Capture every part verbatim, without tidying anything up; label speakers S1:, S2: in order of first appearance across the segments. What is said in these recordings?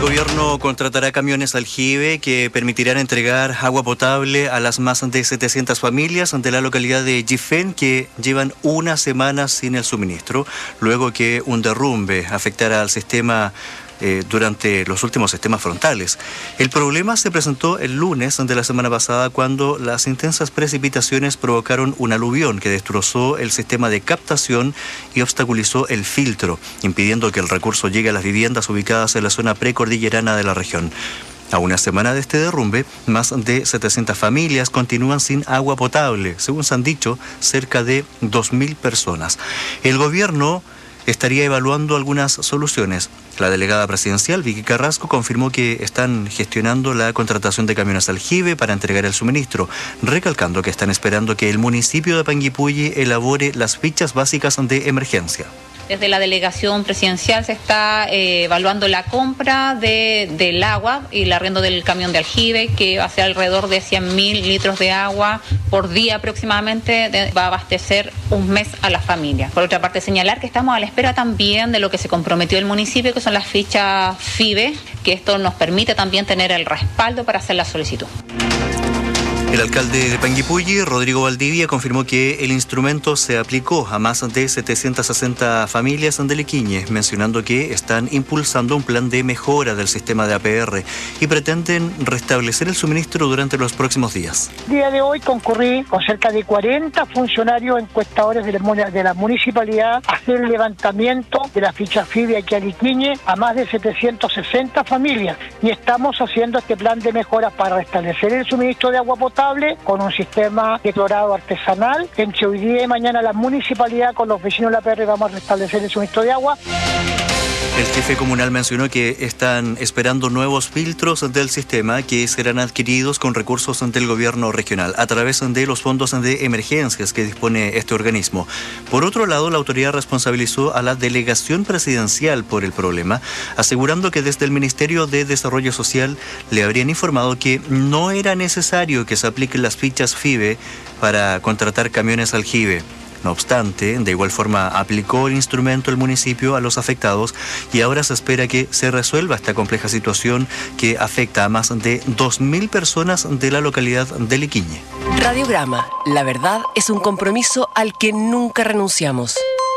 S1: gobierno contratará camiones aljibe que permitirán entregar agua potable a las más de setecientas familias de la localidad de Yifén que llevan una semana sin el suministro, luego que un derrumbe afectara al sistema eh, durante los últimos sistemas frontales. El problema se presentó el lunes de la semana pasada cuando las intensas precipitaciones provocaron un aluvión que destrozó el sistema de captación y obstaculizó el filtro, impidiendo que el recurso llegue a las viviendas ubicadas en la zona precordillerana de la región. A una semana de este derrumbe, más de setecientas familias continúan sin agua potable, según se han dicho, cerca de dos mil personas. El gobierno estaría evaluando algunas soluciones. La delegada presidencial, Vicky Carrasco, confirmó que están gestionando la contratación de camiones aljibe para entregar el suministro, recalcando que están esperando que el municipio de Panguipulli elabore las fichas básicas de emergencia.
S2: Desde la delegación presidencial se está eh, evaluando la compra de, del agua y el arriendo del camión de aljibe, que va a ser alrededor de cien mil litros de agua por día aproximadamente, de, va a abastecer un mes a la familia. Por otra parte, señalar que estamos a la espera también de lo que se comprometió el municipio, que son las fichas FIBE, que esto nos permite también tener el respaldo para hacer la solicitud.
S1: El alcalde de Panguipulli, Rodrigo Valdivia, confirmó que el instrumento se aplicó a más de setecientas sesenta familias de Liquiñe, mencionando que están impulsando un plan de mejora del sistema de A P R y pretenden restablecer el suministro durante los próximos días.
S3: El día de hoy concurrí con cerca de cuarenta funcionarios encuestadores de la, de la municipalidad a hacer el levantamiento de la ficha FIBE aquí a Liquiñe a más de setecientas sesenta familias y estamos haciendo este plan de mejora para restablecer el suministro de agua potable con un sistema de clorado artesanal. Entre hoy día y mañana la municipalidad con los vecinos de la A P R vamos a restablecer el suministro de agua.
S1: El jefe comunal mencionó que están esperando nuevos filtros del sistema que serán adquiridos con recursos del gobierno regional a través de los fondos de emergencias que dispone este organismo. Por otro lado, la autoridad responsabilizó a la delegación presidencial por el problema, asegurando que desde el Ministerio de Desarrollo Social le habrían informado que no era necesario que se apliquen las fichas FIBE para contratar camiones aljibe. No obstante, de igual forma aplicó el instrumento el municipio a los afectados y ahora se espera que se resuelva esta compleja situación que afecta a más de dos mil personas de la localidad de Liquiñe.
S4: Radiograma, la verdad es un compromiso al que nunca renunciamos.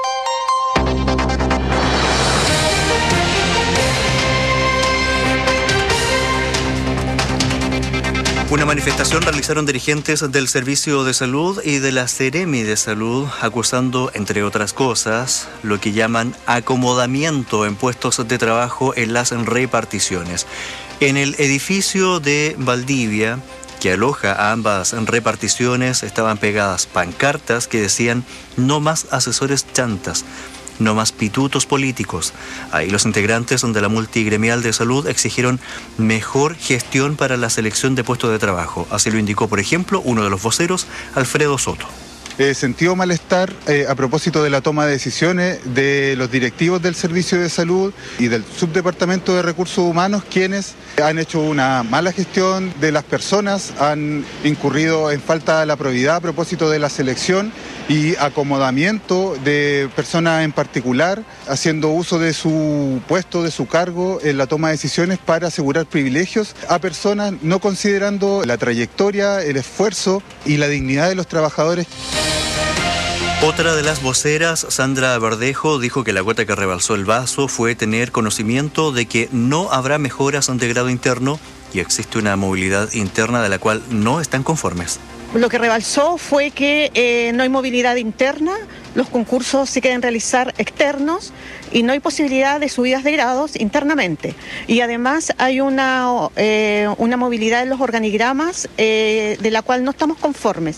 S1: Una manifestación realizaron dirigentes del Servicio de Salud y de la Seremi de Salud, acusando, entre otras cosas, lo que llaman acomodamiento en puestos de trabajo en las reparticiones. En el edificio de Valdivia, que aloja a ambas reparticiones, estaban pegadas pancartas que decían "no más asesores chantas", no más pitutos políticos. Ahí los integrantes de la multigremial de salud exigieron mejor gestión para la selección de puestos de trabajo. Así lo indicó, por ejemplo, uno de los voceros, Alfredo Soto.
S5: Eh, sentido malestar eh, a propósito de la toma de decisiones de los directivos del Servicio de Salud y del Subdepartamento de Recursos Humanos, quienes han hecho una mala gestión de las personas, han incurrido en falta de la probidad a propósito de la selección y acomodamiento de personas en particular, haciendo uso de su puesto, de su cargo en la toma de decisiones para asegurar privilegios a personas, no considerando la trayectoria, el esfuerzo y la dignidad de los trabajadores.
S1: Otra de las voceras, Sandra Verdejo, dijo que la gota que rebalsó el vaso fue tener conocimiento de que no habrá mejoras de grado interno y existe una movilidad interna de la cual no están conformes.
S6: Lo que rebalsó fue que eh, no hay movilidad interna, los concursos se quieren realizar externos y no hay posibilidad de subidas de grados internamente. Y además hay una, eh, una movilidad en los organigramas eh, de la cual no estamos conformes.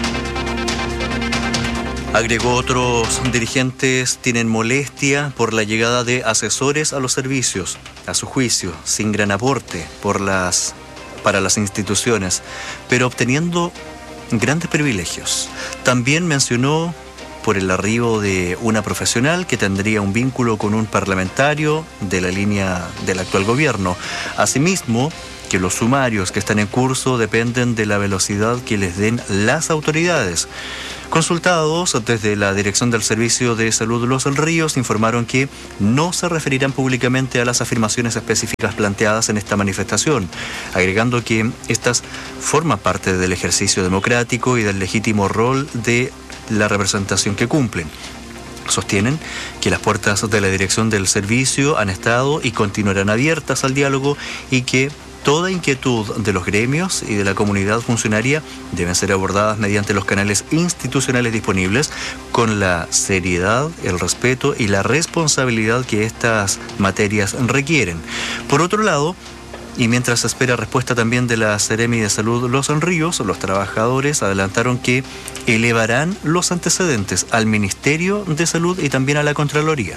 S1: Agregó, otros dirigentes tienen molestia por la llegada de asesores a los servicios, a su juicio, sin gran aporte por las, para las instituciones, pero obteniendo grandes privilegios. También mencionó por el arribo de una profesional que tendría un vínculo con un parlamentario de la línea del actual gobierno. Asimismo, que los sumarios que están en curso dependen de la velocidad que les den las autoridades. Consultados desde la Dirección del Servicio de Salud Los Ríos, informaron que no se referirán públicamente a las afirmaciones específicas planteadas en esta manifestación, agregando que estas forman parte del ejercicio democrático y del legítimo rol de la representación que cumplen. Sostienen que las puertas de la Dirección del Servicio han estado y continuarán abiertas al diálogo y que toda inquietud de los gremios y de la comunidad funcionaria deben ser abordadas mediante los canales institucionales disponibles con la seriedad, el respeto y la responsabilidad que estas materias requieren. Por otro lado, y mientras se espera respuesta también de la Seremi de Salud Los Ríos, los trabajadores adelantaron que elevarán los antecedentes al Ministerio de Salud y también a la Contraloría.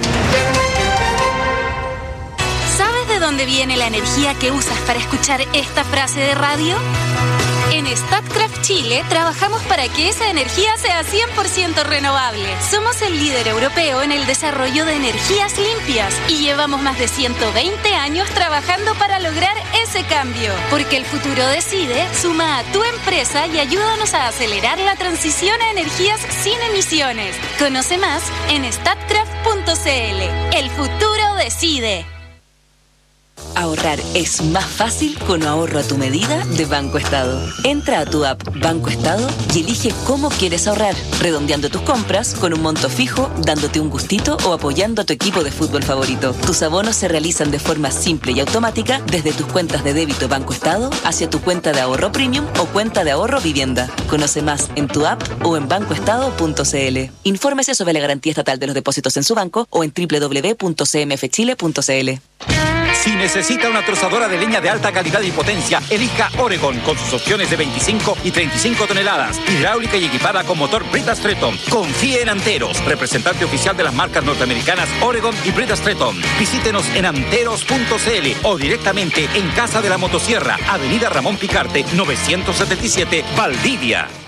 S7: ¿De dónde viene la energía que usas para escuchar esta frase de radio? En Statkraft Chile trabajamos para que esa energía sea cien por ciento renovable. Somos el líder europeo en el desarrollo de energías limpias y llevamos más de ciento veinte años trabajando para lograr ese cambio. Porque el futuro decide, suma a tu empresa y ayúdanos a acelerar la transición a energías sin emisiones. Conoce más en statkraft punto c l. El futuro decide.
S8: Ahorrar es más fácil con ahorro a tu medida de Banco Estado. Entra a tu app Banco Estado y elige cómo quieres ahorrar, redondeando tus compras con un monto fijo, dándote un gustito o apoyando a tu equipo de fútbol favorito. Tus abonos se realizan de forma simple y automática desde tus cuentas de débito Banco Estado hacia tu cuenta de ahorro premium o cuenta de ahorro vivienda. Conoce más en tu app o en banco estado punto c l. Infórmese sobre la garantía estatal de los depósitos en su banco o en doble u doble u doble u punto c m f chile punto c l.
S9: Si necesita una trozadora de leña de alta calidad y potencia, elija Oregon con sus opciones de veinticinco y treinta y cinco toneladas, hidráulica y equipada con motor Brita Stretton. Confíe en Anteros, representante oficial de las marcas norteamericanas Oregon y Brita Stretton. Visítenos en anteros punto c l o directamente en Casa de la Motosierra, Avenida Ramón Picarte, novecientos setenta y siete, Valdivia.